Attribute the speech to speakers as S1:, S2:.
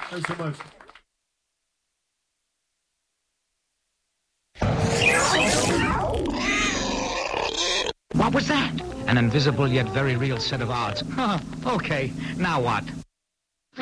S1: Thanks so much.
S2: What was that? An invisible yet very real set of odds. Okay, now what?